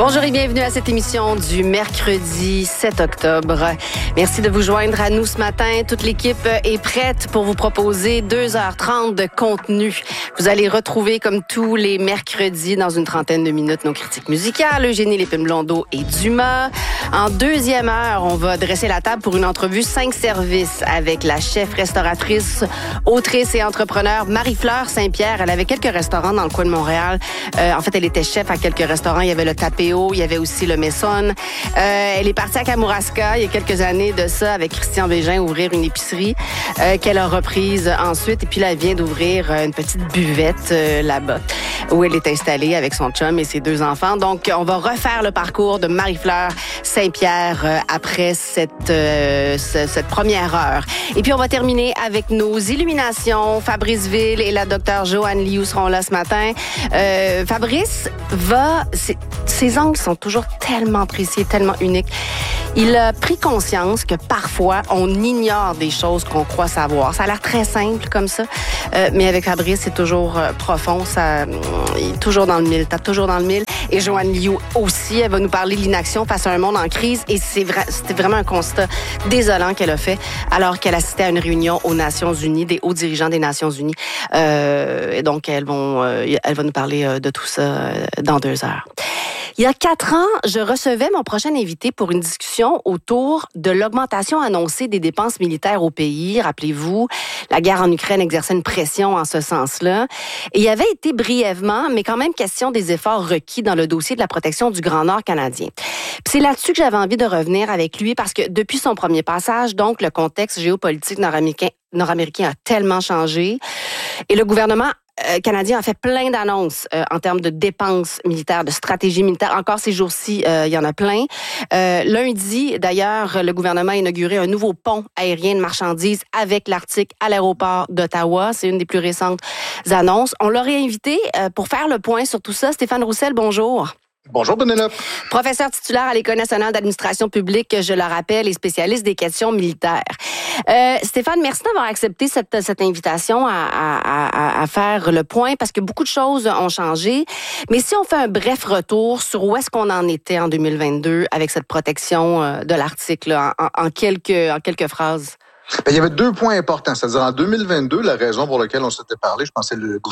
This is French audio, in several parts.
Bonjour et bienvenue à cette émission du mercredi 7 octobre. Merci de vous joindre à nous ce matin. Toute l'équipe est prête pour vous proposer 2h30 de contenu. Vous allez retrouver, comme tous les mercredis, dans une trentaine de minutes, nos critiques musicales, Eugénie Lépine-Blondeau et Dumas. En deuxième heure, on va dresser la table pour une entrevue 5 services avec la chef restauratrice, autrice et entrepreneur Marie-Fleur Saint-Pierre. Elle avait quelques restaurants dans le coin de Montréal. En fait, elle était chef à quelques restaurants. Il y avait le Tapéo, il y avait aussi le Maison. Elle est partie à Kamouraska il y a quelques années de ça avec Christian Bégin ouvrir une épicerie qu'elle a reprise ensuite. Et puis là, elle vient d'ouvrir une petite buvette là-bas où elle est installée avec son chum et ses 2 enfants. Donc, on va refaire le parcours de Marie-Fleur Saint-Pierre après cette première heure. Et puis, on va terminer avec nos illuminations. Fabrice Ville et la docteure Joanne Liu seront là ce matin. Fabrice ses angles sont toujours tellement précis, tellement uniques. Il a pris conscience que parfois, on ignore des choses qu'on croit savoir. Ça a l'air très simple comme ça, mais avec Fabrice, c'est toujours profond. Il est toujours dans le mille, tape toujours dans le mille. Et Joanne Liu aussi, elle va nous parler de l'inaction face à un monde en crise. Et c'était vraiment un constat désolant qu'elle a fait alors qu'elle assistait à une réunion aux Nations Unies, des hauts dirigeants des Nations Unies. Et donc, elle va nous parler de tout ça dans 2 heures. Il y a 4 ans, je recevais mon prochain invité pour une discussion autour de l'augmentation annoncée des dépenses militaires au pays. Rappelez-vous, la guerre en Ukraine exerçait une pression en ce sens-là. Et il y avait été brièvement, mais quand même question des efforts requis dans le dossier de la protection du Grand Nord canadien. Puis c'est là-dessus que j'avais envie de revenir avec lui parce que depuis son premier passage, donc, le contexte géopolitique nord-américain a tellement changé. Et le gouvernement canadien a fait plein d'annonces en termes de dépenses militaires, de stratégie militaire. Encore ces jours-ci, il y en a plein. Lundi, d'ailleurs, le gouvernement a inauguré un nouveau pont aérien de marchandises avec l'Arctique à l'aéroport d'Ottawa. C'est une des plus récentes annonces. On l'aurait invité pour faire le point sur tout ça. Stéphane Roussel, bonjour. Bonjour, Pénélope. Professeur titulaire à l'École nationale d'administration publique, je le rappelle, et spécialiste des questions militaires. Stéphane, merci d'avoir accepté cette invitation à faire le point, parce que beaucoup de choses ont changé. Mais si on fait un bref retour sur où est-ce qu'on en était en 2022 avec cette protection de l'Arctique, là, en quelques phrases. Il y avait 2 points importants. C'est-à-dire, en 2022, la raison pour laquelle on s'était parlé, je pensais le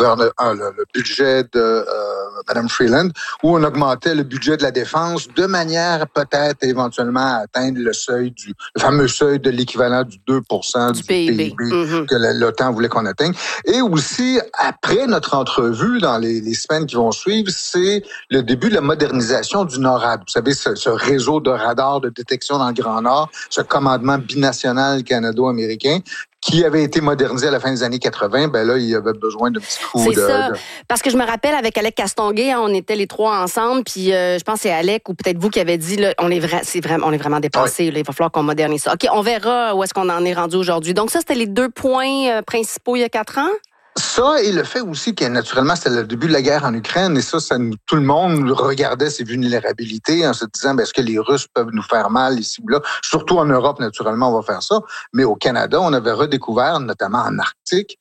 budget de Mme Freeland, où on augmentait le budget de la défense de manière peut-être éventuellement à atteindre le fameux seuil de l'équivalent du 2% du PIB que l'OTAN voulait qu'on atteigne. Et aussi, après notre entrevue, dans les semaines qui vont suivre, c'est le début de la modernisation du NORAD. Vous savez, ce réseau de radars de détection dans le Grand Nord, ce commandement binational canado-américain, qui avait été modernisé à la fin des années 80, ben là, il y avait besoin d'un petit coup C'est ça. Parce que je me rappelle, avec Alec Castonguay, on était les 3 ensemble, puis je pense que c'est Alec, ou peut-être vous qui avez dit, là, on est vraiment dépassé, ouais. Là, il va falloir qu'on modernise ça. OK, on verra où est-ce qu'on en est rendu aujourd'hui. Donc ça, c'était les 2 points principaux il y a 4 ans? Ça, et le fait aussi que, naturellement, c'était le début de la guerre en Ukraine, et ça tout le monde regardait ces vulnérabilités en se disant, est-ce que les Russes peuvent nous faire mal ici ou là? Surtout en Europe, naturellement, on va faire ça. Mais au Canada, on avait redécouvert, notamment en Arctique,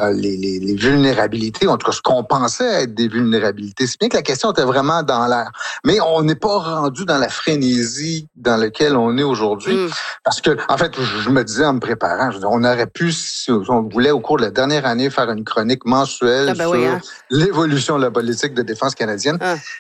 les vulnérabilités, en tout cas, ce qu'on pensait être des vulnérabilités. C'est bien que la question était vraiment dans l'air. Mais on n'est pas rendu dans la frénésie dans laquelle on est aujourd'hui. Parce que, en fait, je me disais en me préparant, on aurait pu, si on voulait, au cours de la dernière année, faire une chronique mensuelle sur l'évolution de la politique de défense canadienne.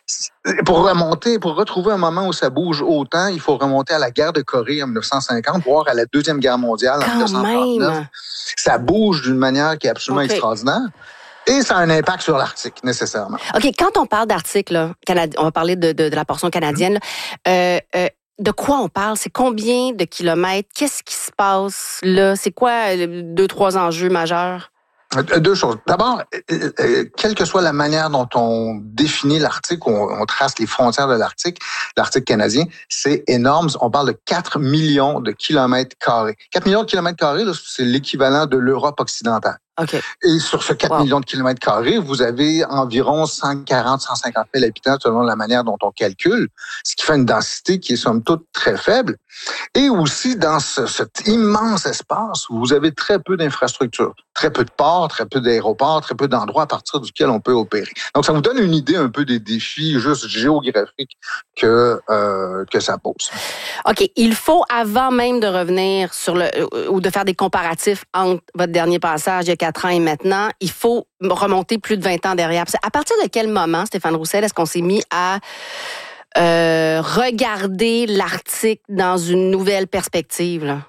Pour retrouver un moment où ça bouge autant, il faut remonter à la guerre de Corée en 1950, voire à la Deuxième Guerre mondiale en 1939. Ça bouge d'une manière qui est absolument extraordinaire. Et ça a un impact sur l'Arctique, nécessairement. OK, quand on parle d'Arctique, là, on va parler de la portion canadienne, là, de quoi on parle? C'est combien de kilomètres? Qu'est-ce qui se passe là? C'est quoi 2-3 enjeux majeurs? 2 choses. D'abord, quelle que soit la manière dont on définit l'Arctique, on trace les frontières de l'Arctique canadien, c'est énorme. On parle de 4 millions de kilomètres carrés. 4 millions de kilomètres carrés, là, c'est l'équivalent de l'Europe occidentale. Okay. Et sur ce 4 millions de kilomètres carrés, vous avez environ 140-150 000 habitants selon la manière dont on calcule, ce qui fait une densité qui est somme toute très faible. Et aussi, dans cet immense espace, vous avez très peu d'infrastructures. très peu de ports, très peu d'aéroports, très peu d'endroits à partir duquel on peut opérer. Donc, ça vous donne une idée un peu des défis juste géographiques que ça pose. OK. Il faut, avant même de revenir ou de faire des comparatifs entre votre dernier passage il y a 4 ans et maintenant, il faut remonter plus de 20 ans derrière. À partir de quel moment, Stéphane Roussel, est-ce qu'on s'est mis à regarder l'Arctique dans une nouvelle perspective, là?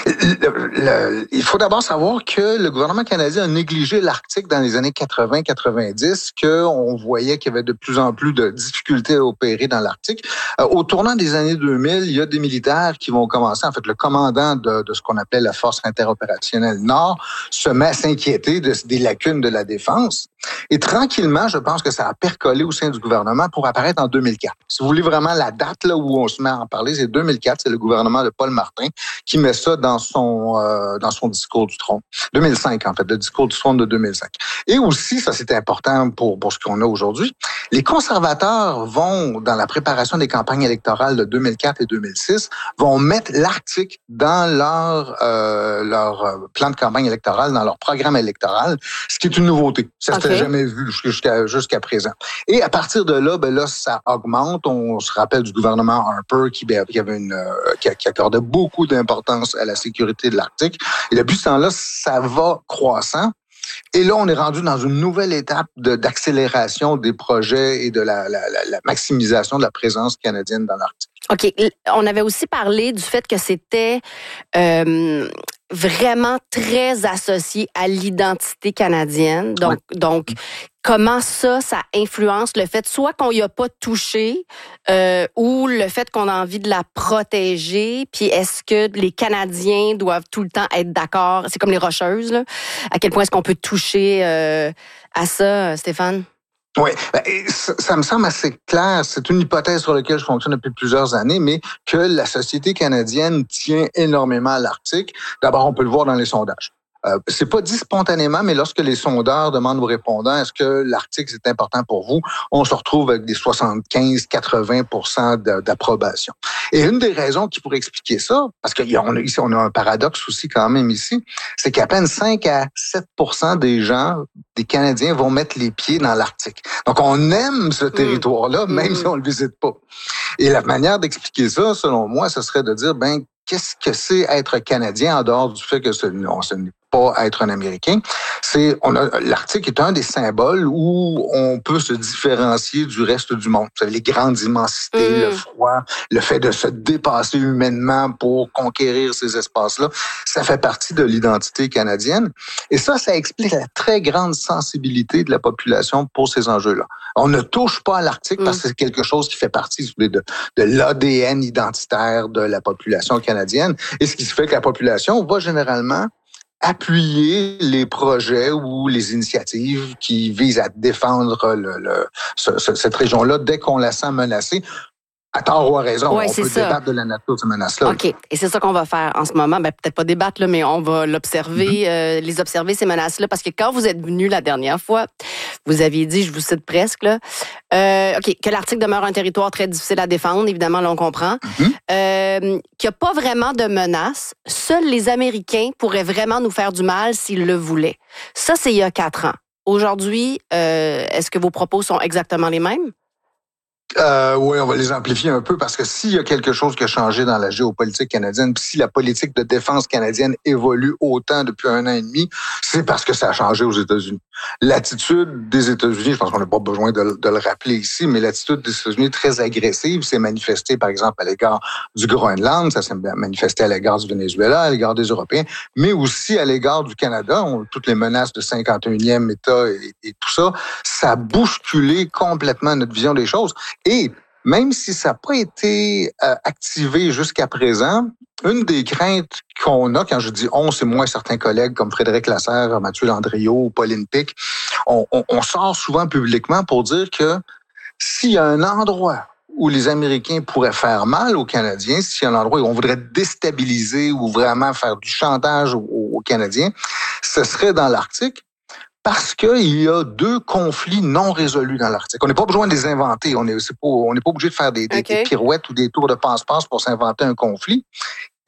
Il faut d'abord savoir que le gouvernement canadien a négligé l'Arctique dans les années 80-90, qu'on voyait qu'il y avait de plus en plus de difficultés à opérer dans l'Arctique. Au tournant des années 2000, il y a des militaires qui vont commencer, en fait, le commandant de ce qu'on appelait la Force interopérationnelle Nord se met à s'inquiéter des lacunes de la défense. Et tranquillement, je pense que ça a percolé au sein du gouvernement pour apparaître en 2004. Si vous voulez vraiment la date là où on se met à en parler, c'est 2004, c'est le gouvernement de Paul Martin qui met ça dans son discours du trône. 2005, en fait, le discours du trône de 2005. Et aussi, ça c'est important pour ce qu'on a aujourd'hui, les conservateurs vont, dans la préparation des campagnes électorales de 2004 et 2006, vont mettre l'Arctique dans leur plan de campagne électorale, dans leur programme électoral, ce qui est une nouveauté. Ça s'était jamais vu jusqu'à présent. Et à partir de là, ça augmente. On se rappelle du gouvernement Harper qui accordait beaucoup d'importance à la sécurité de l'Arctique. Et depuis ce temps-là, ça va croissant. Et là, on est rendu dans une nouvelle étape d'accélération des projets et de la maximisation de la présence canadienne dans l'Arctique. OK. On avait aussi parlé du fait que c'était vraiment très associé à l'identité canadienne. Donc, comment ça influence le fait soit qu'on y a pas touché ou le fait qu'on a envie de la protéger, puis est-ce que les Canadiens doivent tout le temps être d'accord? C'est comme les Rocheuses, là. À quel point est-ce qu'on peut toucher à ça, Stéphane? Oui, ça me semble assez clair. C'est une hypothèse sur laquelle je fonctionne depuis plusieurs années, mais que la société canadienne tient énormément à l'Arctique. D'abord, on peut le voir dans les sondages. C'est pas dit spontanément, mais lorsque les sondeurs demandent aux répondants est-ce que l'Arctique c'est important pour vous, on se retrouve avec des 75-80% d'approbation. Et une des raisons qui pourrait expliquer ça, parce qu'on a un paradoxe aussi quand même ici, c'est qu'à peine 5 à 7% des gens, des Canadiens, vont mettre les pieds dans l'Arctique. Donc on aime ce territoire-là, même si on le visite pas. Et la manière d'expliquer ça, selon moi, ce serait de dire qu'est-ce que c'est être Canadien en dehors du fait que ce n'est pas être un Américain. L'Arctique est un des symboles où on peut se différencier du reste du monde. Vous savez, les grandes immensités, le froid, le fait de se dépasser humainement pour conquérir ces espaces-là, ça fait partie de l'identité canadienne. Et ça explique la très grande sensibilité de la population pour ces enjeux-là. On ne touche pas à l'Arctique parce que c'est quelque chose qui fait partie de l'ADN identitaire de la population canadienne. Et ce qui fait que la population va généralement appuyer les projets ou les initiatives qui visent à défendre cette région-là dès qu'on la sent menacée. À tort ou à raison, on peut débattre de la nature de ces menaces-là. OK. Et c'est ça qu'on va faire en ce moment. Peut-être pas débattre, là, mais on va l'observer, les observer, ces menaces-là. Parce que quand vous êtes venu la dernière fois, vous aviez dit, je vous cite presque, là, que l'Arctique demeure un territoire très difficile à défendre. Évidemment, là, on comprend. Qu'il n'y a pas vraiment de menace. Seuls les Américains pourraient vraiment nous faire du mal s'ils le voulaient. Ça, c'est il y a 4 ans. Aujourd'hui, est-ce que vos propos sont exactement les mêmes? Oui, on va les amplifier un peu parce que s'il y a quelque chose qui a changé dans la géopolitique canadienne, puis si la politique de défense canadienne évolue autant depuis 1 an et demi, c'est parce que ça a changé aux États-Unis. L'attitude des États-Unis, je pense qu'on n'a pas besoin de le rappeler ici, mais l'attitude des États-Unis très agressive s'est manifestée, par exemple, à l'égard du Groenland, ça s'est manifesté à l'égard du Venezuela, à l'égard des Européens, mais aussi à l'égard du Canada. Toutes les menaces de 51e État et tout ça, ça a bousculé complètement notre vision des choses. Et même si ça n'a pas été activé jusqu'à présent, une des craintes qu'on a, quand je dis on, c'est moi certains collègues comme Frédéric Lasserre, Mathieu Landriot, Pauline Pic, on sort souvent publiquement pour dire que s'il y a un endroit où les Américains pourraient faire mal aux Canadiens, s'il y a un endroit où on voudrait déstabiliser ou vraiment faire du chantage aux Canadiens, ce serait dans l'Arctique. Parce qu'il y a 2 conflits non résolus dans l'Arctique. On n'a pas besoin de les inventer. On n'est pas obligé de faire des pirouettes ou des tours de passe-passe pour s'inventer un conflit.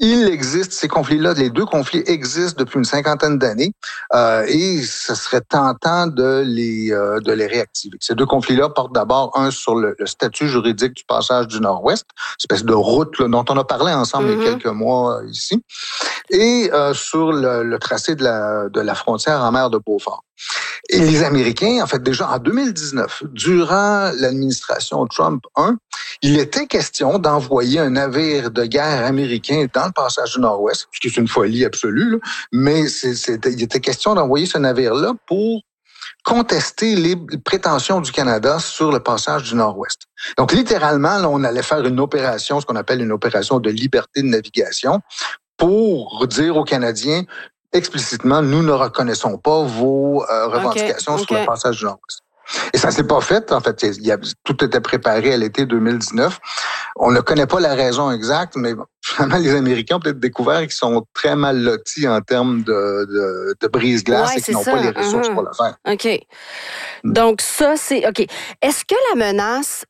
Il existe ces conflits-là, les deux conflits existent depuis une cinquantaine d'années et ce serait tentant de les réactiver. Ces deux conflits-là portent d'abord un sur le statut juridique du passage du Nord-Ouest, espèce de route là, dont on a parlé ensemble il y a quelques mois ici, et sur le tracé de la frontière en mer de Beaufort. Et les Américains, en fait, déjà en 2019, durant l'administration Trump 1, il était question d'envoyer un navire de guerre américain dans le passage du Nord-Ouest, ce qui est une folie absolue, là, mais il était question d'envoyer ce navire-là pour contester les prétentions du Canada sur le passage du Nord-Ouest. Donc, littéralement, là, on allait faire une opération, ce qu'on appelle une opération de liberté de navigation, pour dire aux Canadiens explicitement, nous ne reconnaissons pas vos revendications sur le passage du Nord-Ouest. Et ça s'est pas fait. En fait, tout était préparé à l'été 2019. On ne connaît pas la raison exacte, mais finalement, les Américains ont peut-être découvert qu'ils sont très mal lotis en termes de brise-glace et qu'ils n'ont pas les ressources pour le faire. OK. Donc, ça, c'est... OK. Est-ce que la menace...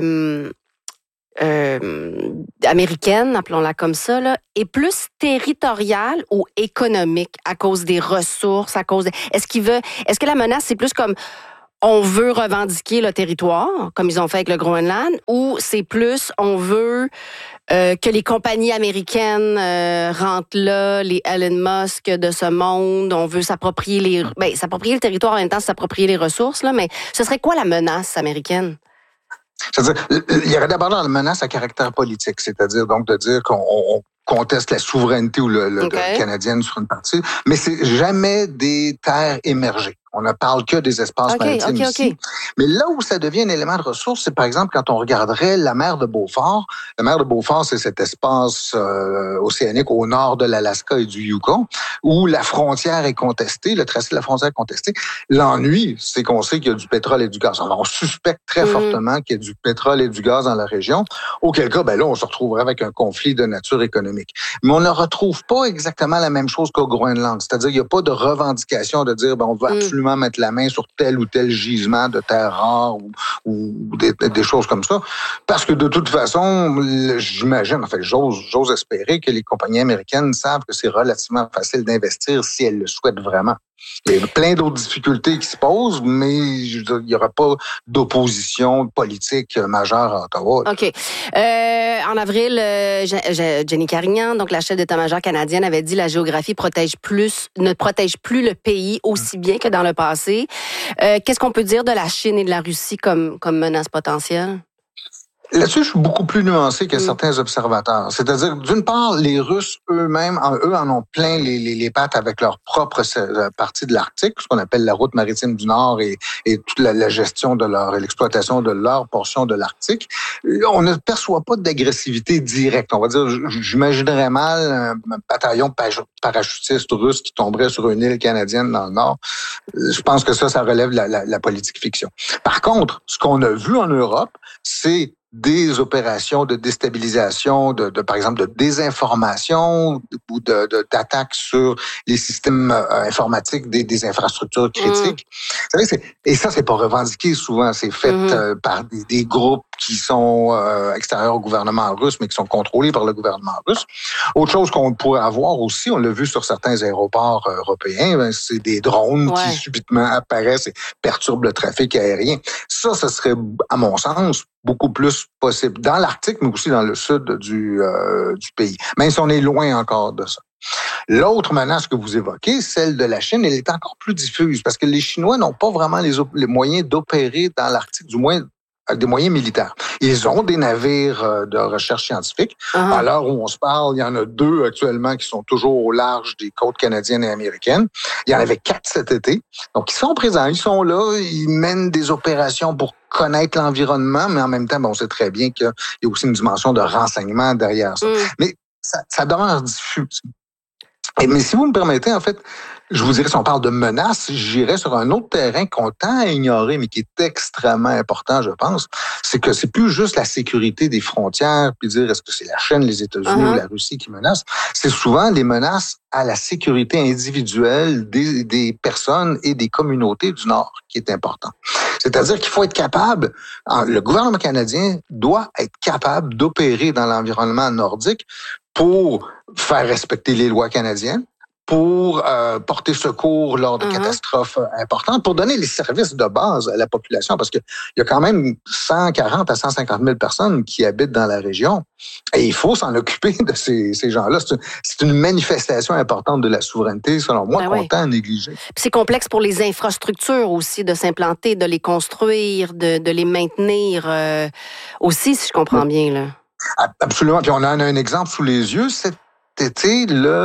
américaine, appelons-la comme ça, là, est plus territoriale ou économique à cause des ressources, Est-ce que la menace, c'est plus comme on veut revendiquer le territoire, comme ils ont fait avec le Groenland, ou c'est plus on veut que les compagnies américaines rentrent là, les Elon Musk de ce monde, on veut s'approprier s'approprier le territoire en même temps, s'approprier les ressources, là, mais ce serait quoi la menace américaine? C'est-à-dire, il y aurait d'abord la menace à caractère politique, c'est-à-dire donc de dire qu'on conteste la souveraineté ou le canadienne sur une partie, mais c'est jamais des terres émergées. On ne parle que des espaces maritimes ici. Mais là où ça devient un élément de ressource, c'est par exemple quand on regarderait la mer de Beaufort. La mer de Beaufort, c'est cet espace océanique au nord de l'Alaska et du Yukon, où la frontière est contestée, le tracé de la frontière est contesté. L'ennui, c'est qu'on sait qu'il y a du pétrole et du gaz. Alors, on suspecte très fortement qu'il y a du pétrole et du gaz dans la région, auquel cas, là, on se retrouverait avec un conflit de nature économique. Mais on ne retrouve pas exactement la même chose qu'au Groenland. C'est-à-dire, il n'y a pas de revendication de dire, on veut absolument mettre la main sur tel ou tel gisement de terres rares ou des choses comme ça. Parce que de toute façon, j'imagine, j'ose espérer que les compagnies américaines savent que c'est relativement facile d'investir si elles le souhaitent vraiment. Il y a plein d'autres difficultés qui se posent, mais il n'y aura pas d'opposition politique majeure à Ottawa. OK. En avril, Jenny Carignan, donc la chef d'état-major canadienne, avait dit que la géographie ne protège plus le pays aussi bien que dans le passé. Qu'est-ce qu'on peut dire de la Chine et de la Russie comme menace potentielle? Là-dessus, je suis beaucoup plus nuancé que certains observateurs. C'est-à-dire, d'une part, les Russes eux-mêmes, eux en ont plein les pattes avec leur propre partie de l'Arctique, ce qu'on appelle la route maritime du Nord et toute la gestion de l'exploitation de leur portion de l'Arctique. On ne perçoit pas d'agressivité directe. On va dire, j'imaginerais mal un bataillon parachutiste russe qui tomberait sur une île canadienne dans le Nord. Je pense que ça relève la politique fiction. Par contre, ce qu'on a vu en Europe, c'est des opérations de déstabilisation, par exemple, de désinformation ou d'attaques sur les systèmes informatiques des infrastructures critiques. Vous savez, et ça, c'est pas revendiqué souvent. C'est fait par des groupes qui sont extérieurs au gouvernement russe, mais qui sont contrôlés par le gouvernement russe. Autre chose qu'on pourrait avoir aussi, on l'a vu sur certains aéroports européens, c'est des drones qui subitement apparaissent et perturbent le trafic aérien. Ça serait, à mon sens, beaucoup plus possible dans l'Arctique, mais aussi dans le sud du pays. Même si on est loin encore de ça. L'autre menace que vous évoquez, celle de la Chine, elle est encore plus diffuse parce que les Chinois n'ont pas vraiment les moyens d'opérer dans l'Arctique, du moins des moyens militaires. Ils ont des navires de recherche scientifique. À l'heure où on se parle, il y en a 2 actuellement qui sont toujours au large des côtes canadiennes et américaines. Il y en avait 4 cet été. Donc, ils sont présents, ils sont là, ils mènent des opérations pour connaître l'environnement, mais en même temps, on sait très bien qu'il y a aussi une dimension de renseignement derrière ça. Mais ça demeure diffus. Mais si vous me permettez, en fait, je vous dirais, si on parle de menaces, j'irais sur un autre terrain qu'on tend à ignorer, mais qui est extrêmement important, je pense, c'est que c'est plus juste la sécurité des frontières, puis dire est-ce que c'est la Chine, les États-Unis ou la Russie qui menacent. C'est souvent des menaces à la sécurité individuelle des personnes et des communautés du Nord qui est important. C'est-à-dire qu'il faut être capable, le gouvernement canadien doit être capable d'opérer dans l'environnement nordique pour faire respecter les lois canadiennes, pour porter secours lors de catastrophes importantes, pour donner les services de base à la population, parce qu'il y a quand même 140 à 150 000 personnes qui habitent dans la région, et il faut s'en occuper de ces gens-là. C'est une manifestation importante de la souveraineté, selon moi, qu'on tend à négliger. Puis c'est complexe pour les infrastructures aussi, de s'implanter, de les construire, de les maintenir aussi, si je comprends bien, là. Absolument. Puis on a un exemple sous les yeux. Cet été,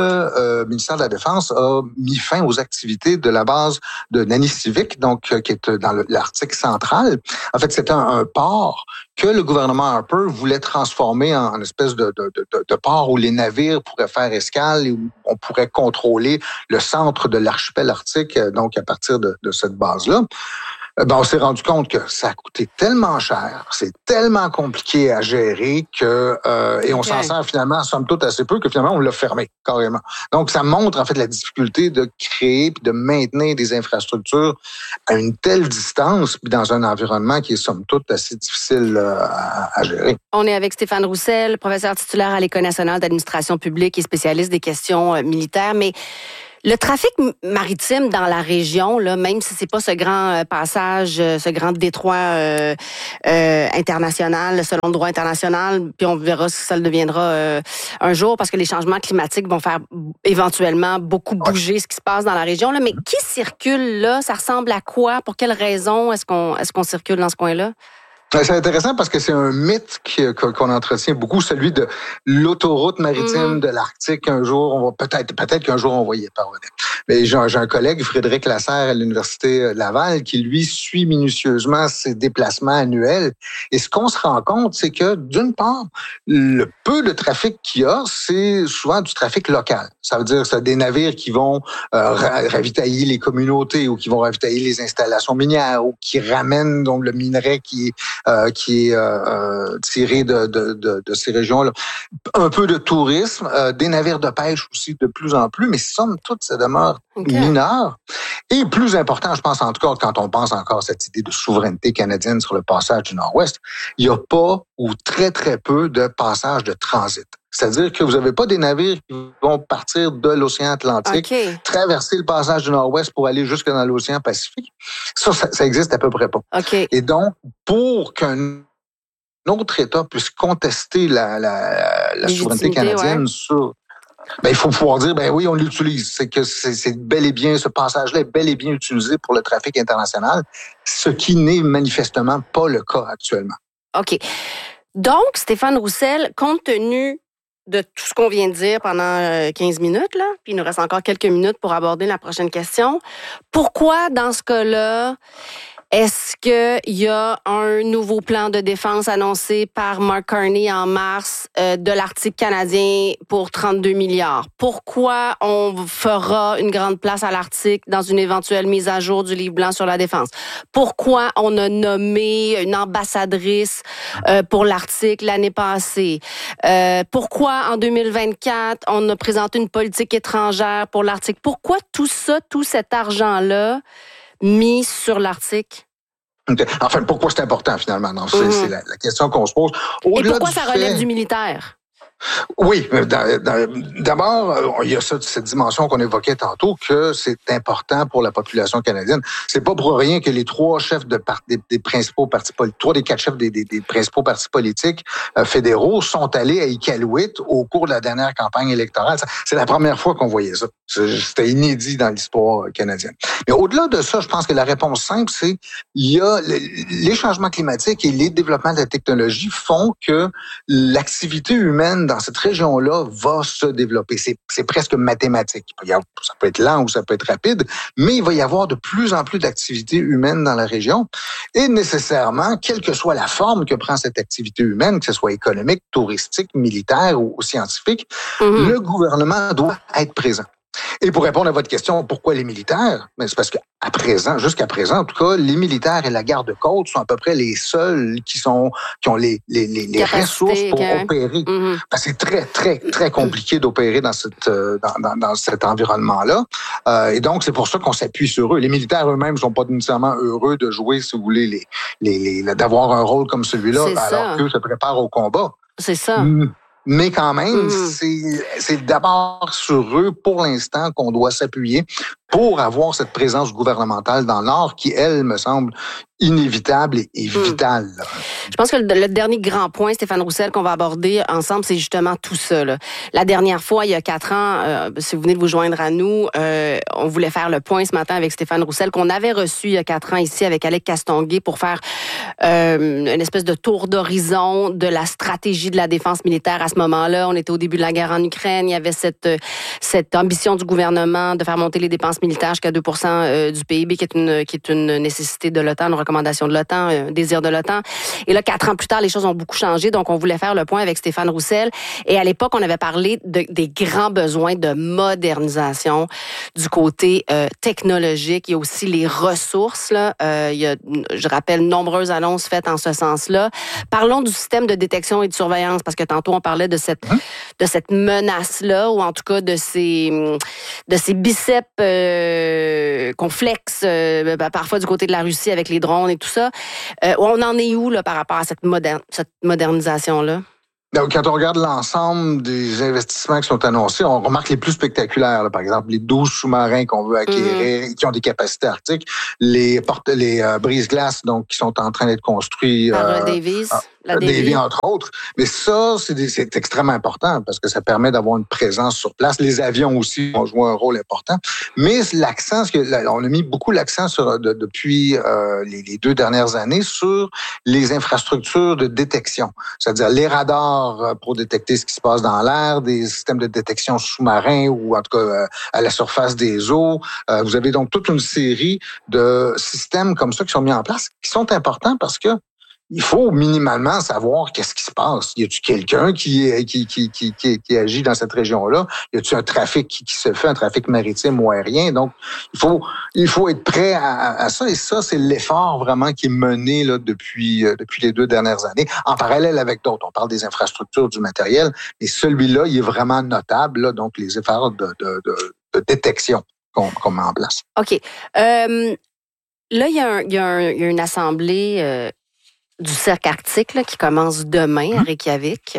le ministère de la Défense a mis fin aux activités de la base de Nanisivik, donc qui est dans l'Arctique central. En fait, c'était un port que le gouvernement Harper voulait transformer en espèce de port où les navires pourraient faire escale et où on pourrait contrôler le centre de l'archipel arctique, donc à partir de cette base-là. On s'est rendu compte que ça a coûté tellement cher, c'est tellement compliqué à gérer que et on s'en sert finalement, somme toute, assez peu que finalement on l'a fermé carrément. Donc ça montre en fait la difficulté de créer puis de maintenir des infrastructures à une telle distance puis dans un environnement qui est somme toute assez difficile à gérer. On est avec Stéphane Roussel, professeur titulaire à l'École nationale d'administration publique et spécialiste des questions militaires, mais le trafic maritime dans la région, là, même si c'est pas ce grand passage, ce grand détroit international, selon le droit international, puis on verra si ça le deviendra un jour, parce que les changements climatiques vont faire éventuellement beaucoup bouger ce qui se passe dans la région. Là. Mais qui circule là? Ça ressemble à quoi? Pour quelles raisons est-ce qu'on circule dans ce coin-là? C'est intéressant parce que c'est un mythe qu'on entretient beaucoup, celui de l'autoroute maritime de l'Arctique. Un jour, on va peut-être qu'un jour on va y parvenir. Mais j'ai un collègue, Frédéric Lasserre, à l'Université Laval, qui lui suit minutieusement ses déplacements annuels. Et ce qu'on se rend compte, c'est que d'une part, le peu de trafic qu'il y a, c'est souvent du trafic local. Ça veut dire que c'est des navires qui vont ravitailler les communautés ou qui vont ravitailler les installations minières ou qui ramènent donc le minerai qui est tiré de ces régions-là. Un peu de tourisme, des navires de pêche aussi de plus en plus, mais somme toute, ça demeure mineur. Et plus important, je pense en tout cas, quand on pense encore à cette idée de souveraineté canadienne sur le passage du Nord-Ouest, il n'y a pas ou très, très peu de passages de transit. C'est-à-dire que vous n'avez pas des navires qui vont partir de l'océan Atlantique, traverser le passage du Nord-Ouest pour aller jusque dans l'océan Pacifique. Ça existe à peu près pas. Et donc, pour qu'un autre État puisse contester la souveraineté canadienne sur... il faut pouvoir dire, oui, on l'utilise. C'est que c'est bel et bien, ce passage-là est bel et bien utilisé pour le trafic international, ce qui n'est manifestement pas le cas actuellement. OK. Donc, Stéphane Roussel, compte tenu de tout ce qu'on vient de dire pendant 15 minutes, là, puis il nous reste encore quelques minutes pour aborder la prochaine question. Pourquoi, dans ce cas-là, est-ce qu'il y a un nouveau plan de défense annoncé par Mark Carney en mars de l'Arctique canadien pour 32 milliards? Pourquoi on fera une grande place à l'Arctique dans une éventuelle mise à jour du livre blanc sur la défense? Pourquoi on a nommé une ambassadrice pour l'Arctique l'année passée? Pourquoi en 2024, on a présenté une politique étrangère pour l'Arctique? Pourquoi tout ça, tout cet argent-là mis sur l'Arctique? Enfin, pourquoi c'est important, finalement? Non, c'est la question qu'on se pose. Et pourquoi ça relève du militaire? Oui, d'abord, il y a cette dimension qu'on évoquait tantôt, que c'est important pour la population canadienne. C'est pas pour rien que les trois chefs des principaux partis politiques, trois des quatre chefs des principaux partis politiques fédéraux sont allés à Iqaluit au cours de la dernière campagne électorale. C'est la première fois qu'on voyait ça. C'était inédit dans l'histoire canadienne. Mais au-delà de ça, je pense que la réponse simple, c'est il y a les changements climatiques et les développements de la technologie font que l'activité humaine dans cette région-là va se développer. C'est presque mathématique. Ça peut être lent ou ça peut être rapide, mais il va y avoir de plus en plus d'activités humaines dans la région. Et nécessairement, quelle que soit la forme que prend cette activité humaine, que ce soit économique, touristique, militaire ou scientifique, le gouvernement doit être présent. Et pour répondre à votre question, pourquoi les militaires? C'est parce qu'à présent, jusqu'à présent, en tout cas, les militaires et la garde-côte sont à peu près les seuls qui ont les ressources pour opérer. Parce que c'est très, très, très compliqué d'opérer dans cet environnement-là. Et donc, c'est pour ça qu'on s'appuie sur eux. Les militaires eux-mêmes ne sont pas nécessairement heureux de jouer, si vous voulez, d'avoir un rôle comme celui-là, alors qu'eux se préparent au combat. C'est ça. Mais quand même, c'est d'abord sur eux, pour l'instant, qu'on doit s'appuyer pour avoir cette présence gouvernementale dans le Nord qui, elle, me semble inévitable et vitale. Je pense que le dernier grand point, Stéphane Roussel, qu'on va aborder ensemble, c'est justement tout ça. Là. La dernière fois, il y a 4 ans, si vous venez de vous joindre à nous, on voulait faire le point ce matin avec Stéphane Roussel, qu'on avait reçu il y a 4 ans ici avec Alec Castonguay pour faire une espèce de tour d'horizon de la stratégie de la défense militaire à ce moment-là. On était au début de la guerre en Ukraine. Il y avait cette ambition du gouvernement de faire monter les dépenses militaires jusqu'à 2% du PIB, qui est une nécessité de l'OTAN, une recommandation de l'OTAN, un désir de l'OTAN. Et là, 4 ans plus tard, les choses ont beaucoup changé. Donc, on voulait faire le point avec Stéphane Roussel. Et à l'époque, on avait parlé des grands besoins de modernisation du côté technologique. Il y a aussi les ressources. Là. Il y a, je rappelle, nombreuses annonces faites en ce sens-là. Parlons du système de détection et de surveillance, parce que tantôt, on parlait de cette menace-là, ou en tout cas de ces biceps qu'on flexe parfois du côté de la Russie avec les drones et tout ça. On en est où là, par rapport à cette modernisation-là? Donc, quand on regarde l'ensemble des investissements qui sont annoncés, on remarque les plus spectaculaires. Là, par exemple, les 12 sous-marins qu'on veut acquérir, qui ont des capacités arctiques, les brise-glaces donc qui sont en train d'être construits. Par Davies. La Davy, entre autres. Mais ça, c'est extrêmement important parce que ça permet d'avoir une présence sur place. Les avions aussi ont joué un rôle important. Mais l'accent, on a mis beaucoup l'accent depuis les 2 dernières années sur les infrastructures de détection. C'est-à-dire les radars pour détecter ce qui se passe dans l'air, des systèmes de détection sous-marins ou en tout cas à la surface des eaux. Vous avez donc toute une série de systèmes comme ça qui sont mis en place, qui sont importants parce que il faut minimalement savoir qu'est-ce qui se passe. Y a-t-il quelqu'un qui agit dans cette région-là? Y a-t-il un trafic qui se fait, un trafic maritime ou aérien? Donc, il faut être prêt à ça. Et ça, c'est l'effort vraiment qui est mené là depuis les 2 dernières années, en parallèle avec d'autres. On parle des infrastructures, du matériel, mais celui-là, il est vraiment notable. Là, donc, les efforts de détection qu'on met en place. OK. Là, il y a une assemblée du cercle arctique là, qui commence demain à Reykjavik,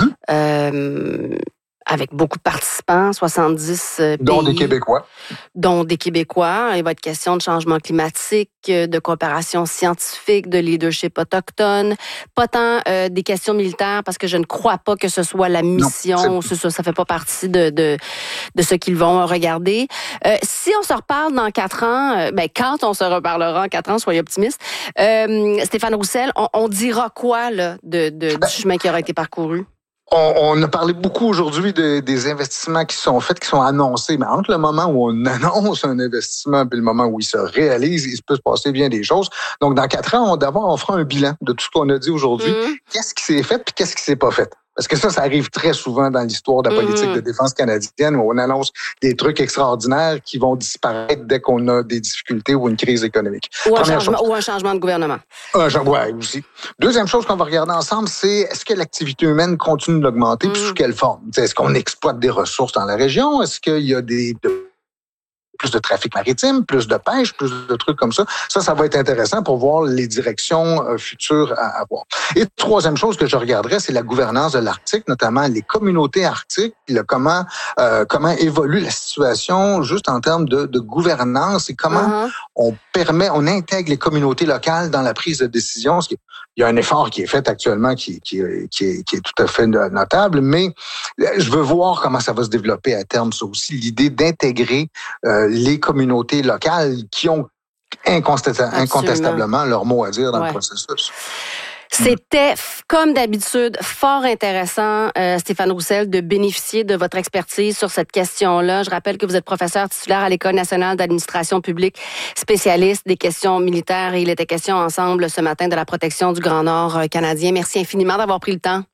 avec beaucoup de participants, 70 pays. Dont des Québécois. Dont des Québécois. Il va être question de changement climatique, de coopération scientifique, de leadership autochtone. Pas tant des questions militaires, parce que je ne crois pas que ce soit la mission. Ça fait pas partie de ce qu'ils vont regarder. Si on se reparle dans 4 ans, quand on se reparlera en 4 ans, soyez optimiste, Stéphane Roussel, on dira quoi là, du chemin qui aura été parcouru? On a parlé beaucoup aujourd'hui des investissements qui sont faits, qui sont annoncés. Mais entre le moment où on annonce un investissement et le moment où il se réalise, il peut se passer bien des choses. Donc, dans 4 ans, on fera un bilan de tout ce qu'on a dit aujourd'hui. Qu'est-ce qui s'est fait et qu'est-ce qui s'est pas fait? Parce que ça arrive très souvent dans l'histoire de la politique de défense canadienne où on annonce des trucs extraordinaires qui vont disparaître dès qu'on a des difficultés ou une crise économique. Ou un changement de gouvernement. Oui, aussi. Deuxième chose qu'on va regarder ensemble, c'est est-ce que l'activité humaine continue d'augmenter puis sous quelle forme? Est-ce qu'on exploite des ressources dans la région? Est-ce qu'il y a plus de trafic maritime, plus de pêche, plus de trucs comme ça. Ça va être intéressant pour voir les directions futures à avoir. Et troisième chose que je regarderais, c'est la gouvernance de l'Arctique, notamment les communautés arctiques, comment évolue la situation juste en termes de gouvernance et comment on intègre les communautés locales dans la prise de décision. Il y a un effort qui est fait actuellement qui est tout à fait notable, mais je veux voir comment ça va se développer à terme. Ça aussi, l'idée d'intégrer les communautés locales qui ont incontestablement leur mot à dire dans le processus. C'était, comme d'habitude, fort intéressant, Stéphane Roussel, de bénéficier de votre expertise sur cette question-là. Je rappelle que vous êtes professeur titulaire à l'École nationale d'administration publique, spécialiste des questions militaires, et il était question ensemble ce matin de la protection du Grand Nord canadien. Merci infiniment d'avoir pris le temps.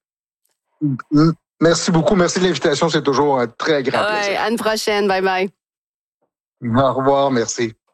Merci beaucoup. Merci de l'invitation. C'est toujours un très grand plaisir. À une prochaine. Bye bye. Au revoir. Merci.